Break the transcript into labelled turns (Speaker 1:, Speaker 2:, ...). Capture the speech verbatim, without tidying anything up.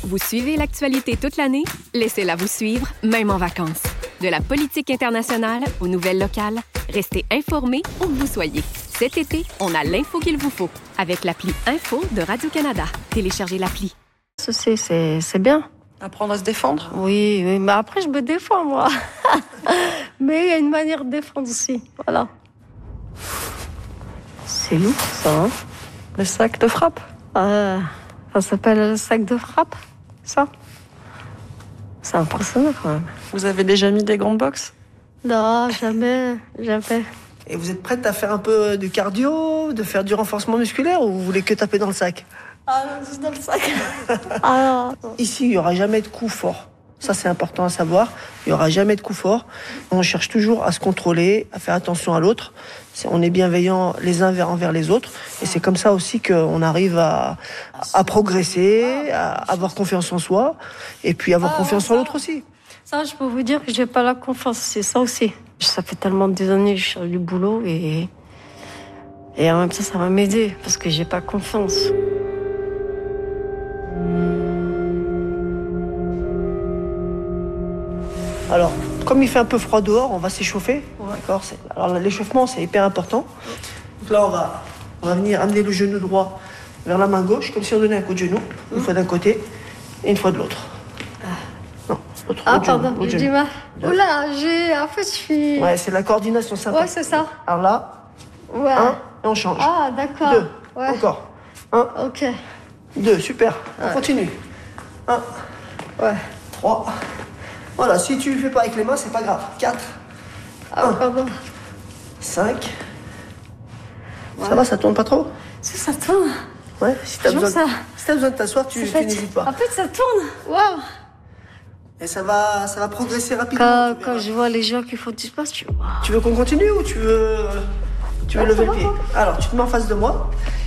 Speaker 1: Vous suivez l'actualité toute l'année? Laissez-la vous suivre, même en vacances. De la politique internationale aux nouvelles locales, restez informés où que vous soyez. Cet été, on a l'info qu'il vous faut avec l'appli Info de Radio-Canada. Téléchargez l'appli.
Speaker 2: C'est, c'est, c'est bien.
Speaker 3: Apprendre à se défendre?
Speaker 2: Oui, oui, mais après je me défends, moi. Mais il y a une manière de défendre aussi, voilà. C'est lourd, ça, hein?
Speaker 3: Le sac de frappe?
Speaker 2: euh, Ça s'appelle le sac de frappe, ça. C'est impressionnant, quand même.
Speaker 3: Vous avez déjà mis des grandes boxes?
Speaker 2: Non, jamais, jamais.
Speaker 4: Et vous êtes prête à faire un peu de cardio, de faire du renforcement musculaire, ou vous voulez que taper dans le sac?
Speaker 2: Ah non, c'est dans le sac. Ah non.
Speaker 4: Ici, il n'y aura jamais de coup fort. Ça, c'est important à savoir. Il n'y aura jamais de coup fort. On cherche toujours à se contrôler, à faire attention à l'autre. C'est, on est bienveillants les uns vers envers les autres. Et c'est comme ça aussi qu'on arrive à, à progresser, à avoir confiance en soi, et puis avoir
Speaker 2: ah,
Speaker 4: confiance
Speaker 2: ça,
Speaker 4: en l'autre aussi.
Speaker 2: Ça, je peux vous dire que j'ai pas la confiance. C'est ça aussi. Ça fait tellement des années que je cherche du boulot et, et en même temps, ça va m'aider parce que j'ai pas confiance.
Speaker 4: Alors, comme il fait un peu froid dehors, on va s'échauffer. Ouais. D'accord. C'est... Alors, l'échauffement, c'est hyper important. Donc là, on va, on va venir amener le genou droit vers la main gauche, comme si on donnait un coup de genou, une mmh. fois d'un côté et une fois de l'autre. Ah. Non, l'autre.
Speaker 2: Ah, pardon, j'ai du mal. Oula, j'ai. En fait, je suis.
Speaker 4: Ouais, c'est la coordination sympa.
Speaker 2: Ouais, c'est ça.
Speaker 4: Alors là,
Speaker 2: ouais.
Speaker 4: un, et on change.
Speaker 2: Ah, d'accord.
Speaker 4: Deux,
Speaker 2: ouais.
Speaker 4: encore. Un,
Speaker 2: ok.
Speaker 4: Deux, super.
Speaker 2: Ouais.
Speaker 4: On continue. Un,
Speaker 2: ouais.
Speaker 4: Trois. Voilà, si tu le fais pas avec les mains, c'est pas grave. Quatre.
Speaker 2: Ah, un, pardon.
Speaker 4: Cinq. Ouais. Ça va, ça tourne pas trop?
Speaker 2: Si, ça tourne.
Speaker 4: Ouais, si t'as besoin,
Speaker 2: ça...
Speaker 4: si t'as besoin de t'asseoir, tu, tu n'hésites pas.
Speaker 2: En fait, ça tourne. Waouh.
Speaker 4: Et ça va, ça va progresser rapidement.
Speaker 2: Quand, quand je vois les gens qui font du sport, tu...
Speaker 4: tu veux qu'on continue ou tu veux, tu veux
Speaker 2: ouais,
Speaker 4: lever le pied? Alors, tu te mets en face de moi